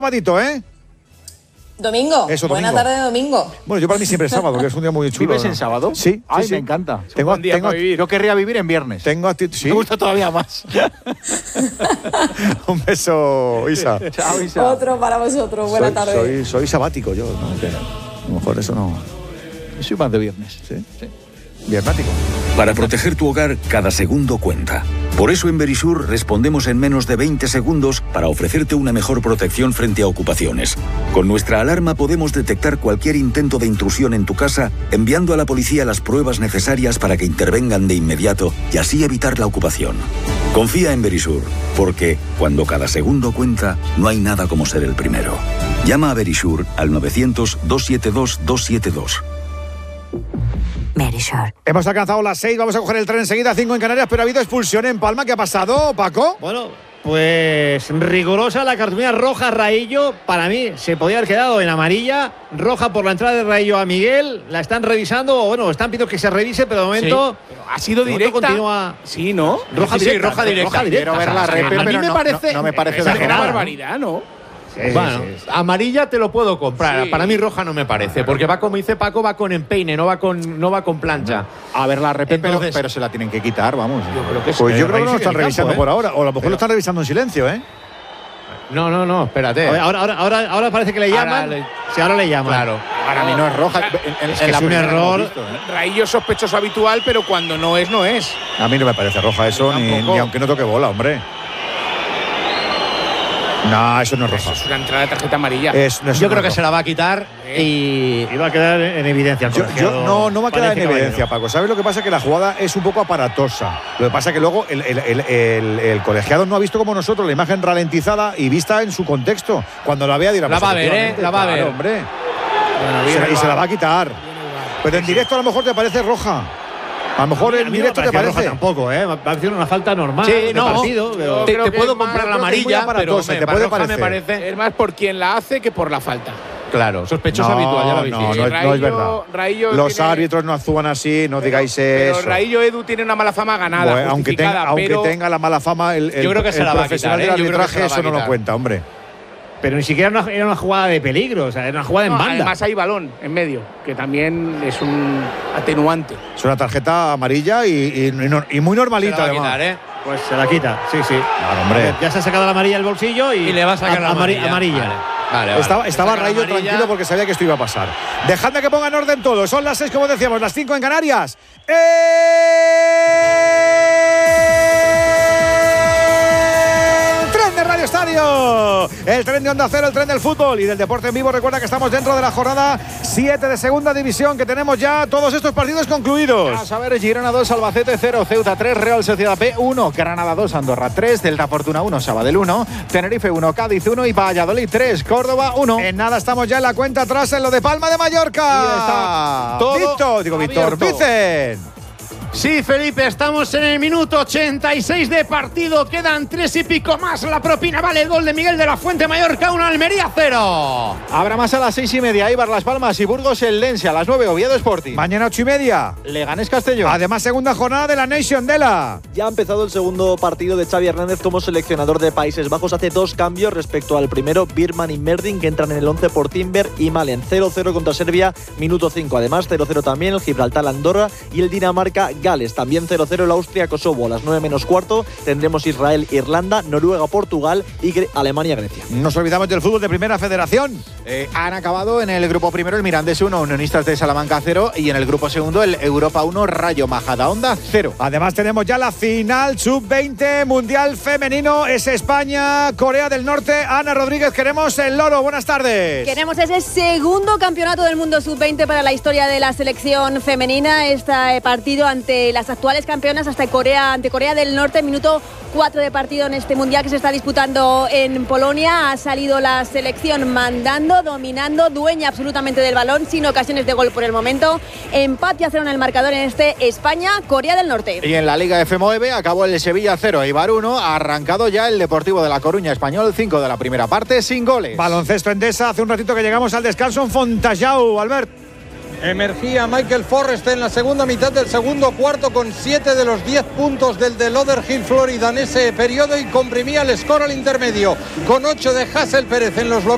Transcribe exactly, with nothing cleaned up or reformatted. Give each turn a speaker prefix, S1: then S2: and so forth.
S1: Sabadito, ¿eh?
S2: Domingo.
S1: Eso,
S2: Buena
S1: domingo.
S2: tarde de domingo.
S1: Bueno, yo para mí siempre es sábado, porque es un día muy chulo.
S3: ¿Vives
S1: ¿no?
S3: en sábado?
S1: Sí.
S3: Ay,
S1: sí, sí.
S3: me encanta.
S1: Tengo,
S3: Buen día
S1: tengo,
S3: para vivir. Yo querría vivir en viernes.
S1: Tengo actitud. ¿Sí?
S3: Me gusta todavía más.
S1: Un beso, Isa.
S3: Chao, Isa.
S2: Otro para vosotros. Buena
S1: soy,
S2: tarde.
S1: Soy, soy sabático yo, ¿no? Que a lo mejor eso no.
S3: Yo soy más de viernes.
S1: Sí. sí. Viernático.
S4: Para proteger tu hogar, cada segundo cuenta. Por eso en Verisur respondemos en menos de veinte segundos para ofrecerte una mejor protección frente a ocupaciones. Con nuestra alarma podemos detectar cualquier intento de intrusión en tu casa, enviando a la policía las pruebas necesarias para que intervengan de inmediato y así evitar la ocupación. Confía en Verisur, porque cuando cada segundo cuenta, no hay nada como ser el primero. Llama a Verisur al novecientos, doscientos setenta y dos, doscientos setenta y dos.
S5: Verisur.
S1: Hemos alcanzado las seis, vamos a coger el tren enseguida, cinco en Canarias, pero ha habido expulsión en Palma. ¿Qué ha pasado, Paco?
S6: Bueno, pues rigurosa la cartulina roja Raillo. Para mí se podía haber quedado en amarilla. Roja por la entrada de Raillo a Miguel. La están revisando, bueno, están pidiendo que se revise, pero de momento...
S3: Sí, pero ha sido
S6: de
S3: directa.
S6: Continúa...
S3: Sí, ¿no?
S6: Roja
S3: sí,
S6: directa.
S3: Sí, roja directa.
S6: Roja directa.
S3: Quiero ver la
S6: O sea,
S3: repe,
S6: a mí
S3: pero
S6: me
S3: no,
S6: parece...
S3: no, no me parece
S6: exagerada.
S3: una
S6: Exagerada.
S3: barbaridad, ¿no?
S6: Sí,
S7: bueno,
S6: sí, sí.
S7: amarilla te lo puedo comprar.
S3: Sí.
S7: Para mí roja no me parece, porque va como dice Paco, va con empeine, no va con, no va con plancha.
S3: A ver la repe, pero,
S7: Entonces-
S3: pero se la tienen que quitar, vamos.
S7: Yo creo que
S1: Pues
S7: sí.
S1: yo creo que no lo
S7: Ahí
S1: están
S7: sigue el
S1: revisando
S7: campo,
S1: por
S7: ¿eh?
S1: ahora, o a lo mejor lo están revisando en silencio, ¿eh?
S7: No, no, no, espérate.
S6: A ver, Ahora, ahora, ahora, ahora parece que le
S7: Ahora
S6: llaman.
S7: le-
S6: Sí, ahora le llaman.
S7: Claro.
S3: Para mí no es roja. En, en-
S6: Es
S3: en
S6: que
S3: la
S6: es un
S3: primera lo hemos
S6: error.
S3: visto, ¿eh?
S8: Raillo sospechoso habitual, pero cuando no es, no es.
S1: A mí no me parece roja eso, ni,
S8: Tampoco.
S1: ni aunque no toque bola, hombre. No, eso no es
S8: Eso
S1: roja.
S8: es una entrada de tarjeta amarilla.
S1: Es- no, eso
S7: Yo
S1: no
S7: creo
S1: es
S7: que
S1: roja.
S7: se la va a quitar y
S6: Y va a quedar en evidencia. el
S1: Yo, yo-
S6: colegiado.
S1: no, no va a quedar
S6: Parece
S1: en
S6: que va a
S1: evidencia,
S6: quedar.
S1: Paco. ¿Sabes lo que pasa? Que la jugada es un poco aparatosa. Lo que pasa es que luego el, el- el- el- el colegiado no ha visto como nosotros la imagen ralentizada y vista en su contexto. Cuando la vea dirá...
S7: La
S1: pues,
S7: va a ver,
S1: efectivamente,
S7: ¿eh? La va a
S1: claro,
S7: ver.
S1: hombre.
S8: Bueno,
S1: Y
S8: viene
S1: se, y
S8: el
S1: se la
S8: VAR.
S1: va a quitar. Pero en directo a lo mejor te parece roja. A lo mejor
S6: A
S1: en
S6: mí no
S1: directo
S6: me
S1: te
S6: parecía roja
S1: parece.
S6: tampoco, ¿eh? Va a ser una falta normal
S7: Sí,
S6: de
S7: no.
S6: partido. pero-
S7: te,
S8: creo
S7: te
S8: que
S7: puedo
S8: es más-
S7: comprar la
S1: creo que es muy
S7: amarilla, pero
S1: aparatosa,
S7: me,
S1: te puede
S7: roja me
S1: parecer.
S7: parece.
S8: Es más por quien la hace que por la falta.
S7: Claro, sospechoso
S1: No,
S7: habitual, ya lo habéis
S1: no,
S7: dicho.
S1: no, es, no es
S8: Raillo-
S1: verdad.
S8: Raillo
S1: Los
S8: tiene-
S1: árbitros no actúan así, no digáis
S8: Pero
S1: eso.
S8: Raillo Edu tiene una mala fama ganada,
S1: Bueno, aunque, tenga,
S8: justificada,
S1: aunque
S8: pero
S1: tenga la mala fama, el, el,
S7: Yo creo que se
S1: el
S7: la va a
S1: profesional
S7: quitar, ¿eh?
S1: del
S7: Yo creo que
S1: arbitraje
S7: se la va a
S1: eso no lo
S7: quitar.
S1: cuenta, hombre.
S6: Pero ni siquiera era una, era una jugada de peligro, o sea, era una jugada
S8: no,
S6: en banda.
S8: además hay balón en medio, que también es un atenuante.
S1: Es una tarjeta amarilla y, y- y no- y muy
S7: Se la
S1: normalita,
S7: va a
S1: además.
S7: quitar, ¿eh?
S6: Pues se la quita, sí, sí.
S1: Claro, hombre.
S6: Ya se ha sacado la amarilla del bolsillo y,
S7: Y le va a sacar la
S6: amari-
S7: amarilla.
S6: amarilla.
S7: Vale, vale, vale.
S1: Estaba,
S7: Le
S1: estaba
S7: saca la
S1: Rayo
S7: amarilla.
S1: tranquilo porque sabía que esto iba a pasar. Dejadme que ponga en orden todo. Son las seis, como decíamos, las cinco en Canarias. El tren de Radio Estadio. El tren de Onda Cero, el tren del fútbol y del deporte en vivo. Recuerda que estamos dentro de la jornada siete de Segunda División, que tenemos ya todos estos partidos concluidos.
S3: A saber, Girona dos, Albacete cero, Ceuta tres, Real Sociedad B uno, Granada dos, Andorra tres, Delta Fortuna uno, Sabadell uno, Tenerife uno, Cádiz uno y Valladolid tres, Córdoba uno.
S1: En nada estamos ya en la cuenta atrás en lo de Palma de Mallorca.
S3: Y está todo
S1: Víctor, digo Víctor,
S3: abierto.
S1: Vicen.
S7: Sí, Felipe, estamos en el minuto ochenta y seis de partido. Quedan tres y pico más. La propina vale el gol de Miguel de la Fuente, Mallorca uno, Almería cero.
S3: Habrá más a las seis y media, Eibar, Las Palmas y Burgos, el Lense a las nueve, Oviedo Sporting.
S1: Mañana ocho y media.
S3: Leganés Castellón.
S1: Además, segunda jornada de la Nation Dela.
S9: Ya ha empezado el segundo partido de Xavi Hernández como seleccionador de Países Bajos. Hace dos cambios respecto al primero, Birman y Merdin, que entran en el once por Timber y Malen. cero cero contra Serbia, minuto cinco. Además, cero cero también el Gibraltar-Andorra y el Dinamarca-Gales. También cero cero el Austria-Kosovo. A las nueve menos cuarto tendremos Israel-Irlanda, Noruega-Portugal y Gre- Alemania-Grecia.
S1: Nos olvidamos del fútbol de Primera Federación.
S3: Eh, han acabado en el grupo primero el Mirandés uno, Unionistas de Salamanca cero y en el grupo segundo el Europa uno, Rayo Majadahonda cero.
S1: Además, tenemos ya la final sub veinte Mundial Femenino. Es España, Corea del Norte. Ana Rodríguez, queremos el loro. Buenas tardes.
S10: Queremos ese segundo campeonato del mundo sub veinte para la historia de la selección femenina. Este partido ante las actuales campeonas, hasta Corea, ante Corea del Norte, minuto cuatro de partido en este mundial que se está disputando en Polonia. Ha salido la selección mandando, dominando, dueña absolutamente del balón, sin ocasiones de gol por el momento. Empate a cero en el marcador en este España-Corea del Norte.
S3: Y en la Liga F nueve acabó el Sevilla cero, Eibar uno, ha arrancado ya el Deportivo de La Coruña Español cinco de la primera parte sin goles.
S1: Baloncesto Endesa. Hace un ratito que llegamos al descanso en Fontajau, Albert.
S11: Emergía Michael Forrest en la segunda mitad del segundo cuarto con siete de los diez puntos del de Lauderhill, Florida, en ese periodo y comprimía el score al intermedio con ocho de Hassel Pérez en los bloqueos.